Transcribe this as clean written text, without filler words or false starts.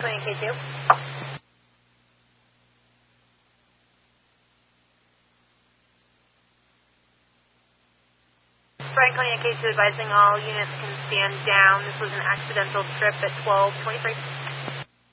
Franklin and K2. Franklin and K2 advising all units can stand down. This was an accidental trip at 12:23.